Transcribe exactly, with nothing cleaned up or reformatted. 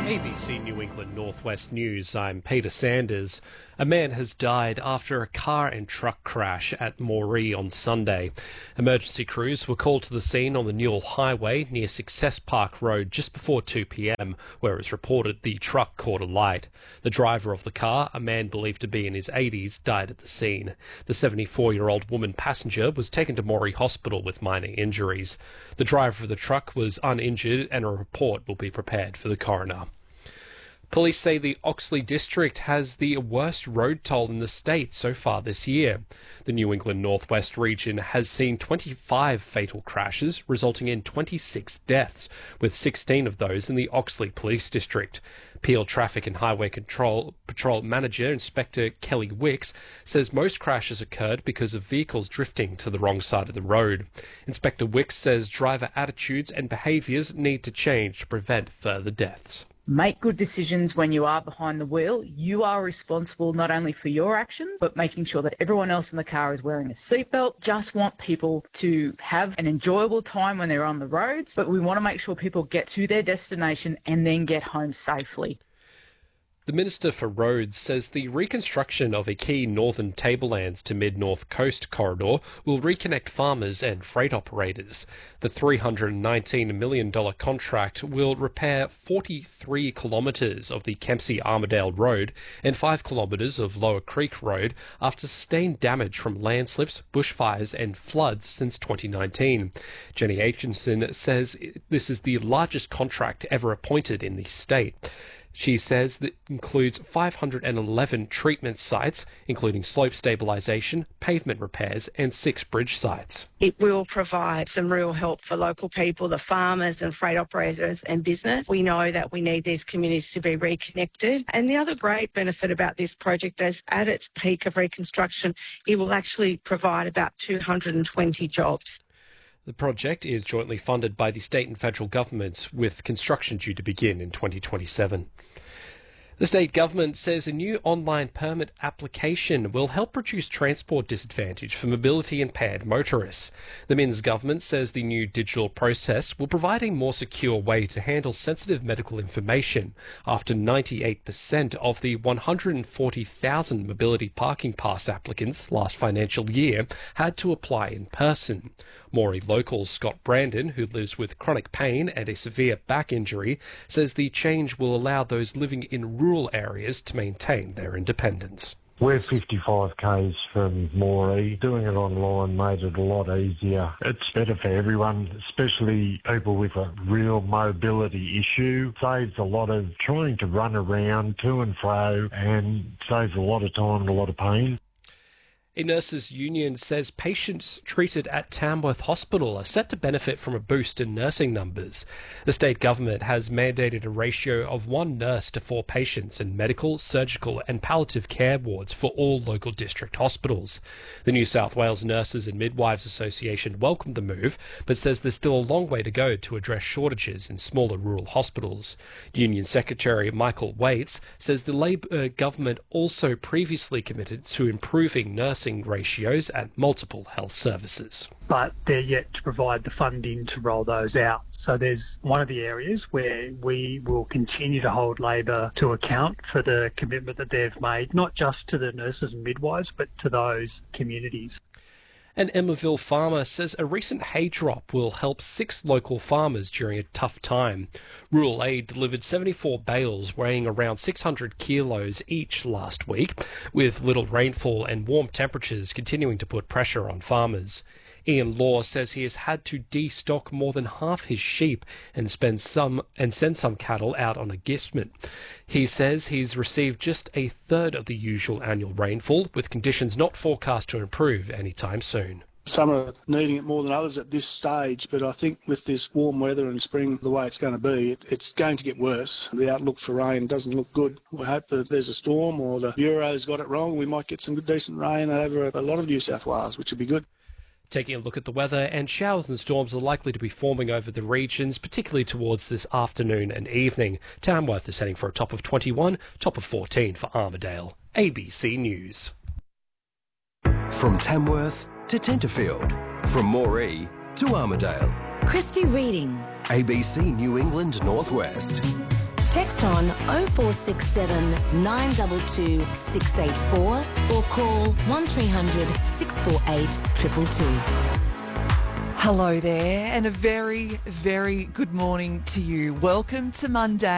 A B C New England Northwest News, I'm Peter Sanders. A man has died after a car and truck crash at Moree on Sunday. Emergency crews were called to the scene on the Newell Highway near Success Park Road just before two p m, where it was reported the truck caught alight. The driver of the car, a man believed to be in his eighties, died at the scene. The seventy-four-year-old woman passenger was taken to Moree Hospital with minor injuries. The driver of the truck was uninjured and a report will be prepared for the coroner. Police say the Oxley district has the worst road toll in the state so far this year. The New England Northwest region has seen twenty-five fatal crashes, resulting in twenty-six deaths, with sixteen of those in the Oxley Police District. Peel Traffic and Highway Control Patrol Manager Inspector Kelly Wicks says most crashes occurred because of vehicles drifting to the wrong side of the road. Inspector Wicks says driver attitudes and behaviours need to change to prevent further deaths. Make good decisions when you are behind the wheel. You are responsible not only for your actions, but making sure that everyone else in the car is wearing a seatbelt. Just want people to have an enjoyable time when they're on the roads, but we want to make sure people get to their destination and then get home safely. The Minister for Roads says the reconstruction of a key northern tablelands to mid-north coast corridor will reconnect farmers and freight operators. The three hundred nineteen million dollars contract will repair forty-three kilometres of the Kempsey-Armidale Road and five kilometres of Lower Creek Road after sustained damage from landslips, bushfires and floods since twenty nineteen. Jenny Aitchison says this is the largest contract ever appointed in the state. She says that includes five hundred eleven treatment sites, including slope stabilisation, pavement repairs and six bridge sites. It will provide some real help for local people, the farmers and freight operators and business. We know that we need these communities to be reconnected. And the other great benefit about this project is at its peak of reconstruction, it will actually provide about two hundred twenty jobs. The project is jointly funded by the state and federal governments, with construction due to begin in twenty twenty-seven. The state government says a new online permit application will help reduce transport disadvantage for mobility impaired motorists. The Minns government says the new digital process will provide a more secure way to handle sensitive medical information after ninety-eight percent of the one hundred forty thousand mobility parking pass applicants last financial year had to apply in person. Moree local Scott Brandon, who lives with chronic pain and a severe back injury, says the change will allow those living in rural areas to maintain their independence. We're fifty-five kays from Moree. Doing it online made it a lot easier. It's better for everyone, especially people with a real mobility issue. Saves a lot of trying to run around to and fro and saves a lot of time and a lot of pain. A nurses' union says patients treated at Tamworth Hospital are set to benefit from a boost in nursing numbers. The state government has mandated a ratio of one nurse to four patients in medical, surgical and palliative care wards for all local district hospitals. The New South Wales Nurses and Midwives Association welcomed the move, but says there's still a long way to go to address shortages in smaller rural hospitals. Union Secretary Michael Waits says the Labor government also previously committed to improving nursing ratios at multiple health services. But they're yet to provide the funding to roll those out. So there's one of the areas where we will continue to hold Labor to account for the commitment that they've made, not just to the nurses and midwives, but to those communities. An Emmaville farmer says a recent hay drop will help six local farmers during a tough time. Rural Aid delivered seventy-four bales weighing around six hundred kilos each last week, with little rainfall and warm temperatures continuing to put pressure on farmers. Ian Law says he has had to destock more than half his sheep and spend some and send some cattle out on agistment. He says he's received just a third of the usual annual rainfall, with conditions not forecast to improve anytime soon. Some are needing it more than others at this stage, but I think with this warm weather and spring the way it's going to be, it, it's going to get worse. The outlook for rain doesn't look good. We hope that there's a storm or the Bureau's got it wrong. We might get some good decent rain over a lot of New South Wales, which would be good. Taking a look at the weather, and showers and storms are likely to be forming over the regions, particularly towards this afternoon and evening. Tamworth is heading for a top of twenty-one, top of fourteen for Armidale. A B C News. From Tamworth to Tenterfield, from Moree to Armidale. Christy Reading. A B C New England Northwest. Text on oh four six seven, nine two two, six eight four or call one three hundred, six four eight, two two two. Hello there, and a very, very good morning to you. Welcome to Monday.